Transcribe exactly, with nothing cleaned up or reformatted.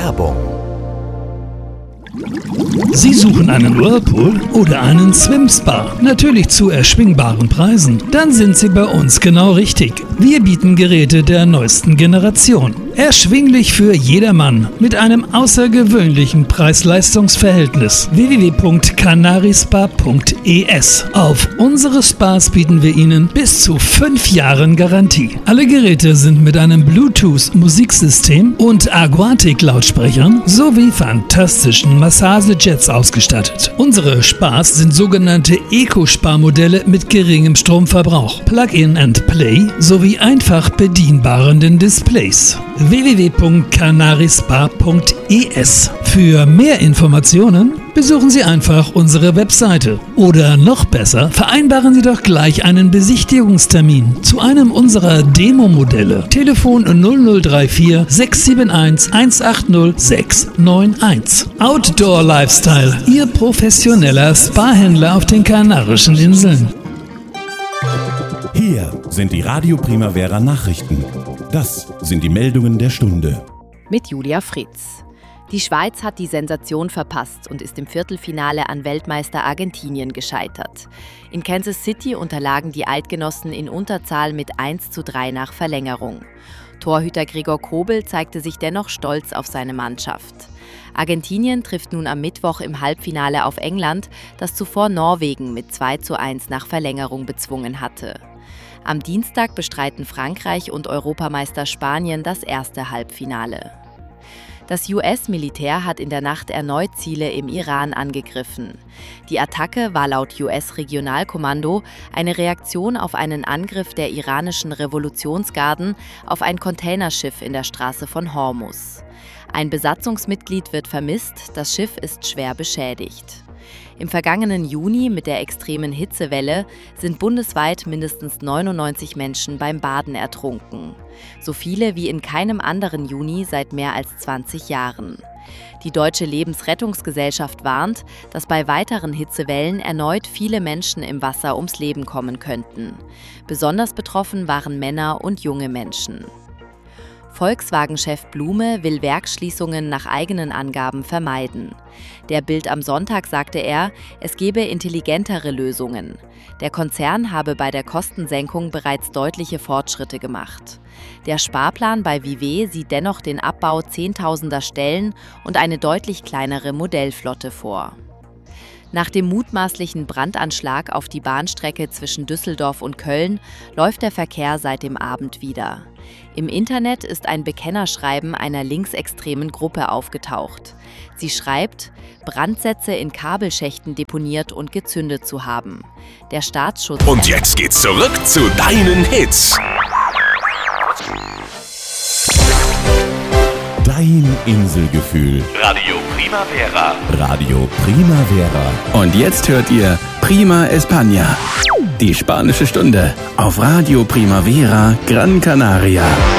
Werbung. Sie suchen einen Whirlpool oder einen Swim-Spa? Natürlich zu erschwingbaren Preisen. Dann sind Sie bei uns genau richtig. Wir bieten Geräte der neuesten Generation. Erschwinglich für jedermann mit einem außergewöhnlichen Preis-Leistungs-Verhältnis. w w w punkt canarispa punkt e s. Auf unsere Spas bieten wir Ihnen bis zu fünf Jahren Garantie. Alle Geräte sind mit einem Bluetooth-Musiksystem und Aquatic-Lautsprechern sowie fantastischen Massagejets ausgestattet. Unsere Spas sind sogenannte Eco-Spa-Modelle mit geringem Stromverbrauch, Plug-in and Play sowie einfach bedienbaren Displays. w w w punkt canarispa punkt e s. Für mehr Informationen besuchen Sie einfach unsere Webseite. Oder noch besser, vereinbaren Sie doch gleich einen Besichtigungstermin zu einem unserer Demo-Modelle. Telefon null null drei vier sechs sieben eins eins acht null sechs neun eins. Outdoor Lifestyle, Ihr professioneller Spa-Händler auf den Kanarischen Inseln. Hier sind die Radio Primavera Nachrichten. Das sind die Meldungen der Stunde. Mit Julia Fritz. Die Schweiz hat die Sensation verpasst und ist im Viertelfinale an Weltmeister Argentinien gescheitert. In Kansas City unterlagen die Eidgenossen in Unterzahl mit eins zu drei nach Verlängerung. Torhüter Gregor Kobel zeigte sich dennoch stolz auf seine Mannschaft. Argentinien trifft nun am Mittwoch im Halbfinale auf England, das zuvor Norwegen mit zwei zu eins nach Verlängerung bezwungen hatte. Am Dienstag bestreiten Frankreich und Europameister Spanien das erste Halbfinale. Das U S-Militär hat in der Nacht erneut Ziele im Iran angegriffen. Die Attacke war laut U S-Regionalkommando eine Reaktion auf einen Angriff der iranischen Revolutionsgarden auf ein Containerschiff in der Straße von Hormuz. Ein Besatzungsmitglied wird vermisst, das Schiff ist schwer beschädigt. Im vergangenen Juni mit der extremen Hitzewelle sind bundesweit mindestens neunundneunzig Menschen beim Baden ertrunken. So viele wie in keinem anderen Juni seit mehr als zwanzig Jahren. Die Deutsche Lebensrettungsgesellschaft warnt, dass bei weiteren Hitzewellen erneut viele Menschen im Wasser ums Leben kommen könnten. Besonders betroffen waren Männer und junge Menschen. Volkswagen-Chef Blume will Werksschließungen nach eigenen Angaben vermeiden. Der Bild am Sonntag sagte er, es gebe intelligentere Lösungen. Der Konzern habe bei der Kostensenkung bereits deutliche Fortschritte gemacht. Der Sparplan bei V W sieht dennoch den Abbau zehntausender Stellen und eine deutlich kleinere Modellflotte vor. Nach dem mutmaßlichen Brandanschlag auf die Bahnstrecke zwischen Düsseldorf und Köln läuft der Verkehr seit dem Abend wieder. Im Internet ist ein Bekennerschreiben einer linksextremen Gruppe aufgetaucht. Sie schreibt, Brandsätze in Kabelschächten deponiert und gezündet zu haben. Der Staatsschutz... Und jetzt geht's zurück zu deinen Hits. Dein Inselgefühl. Radio Primavera. Radio Primavera. Und jetzt hört ihr Prima España. Die spanische Stunde auf Radio Primavera Gran Canaria.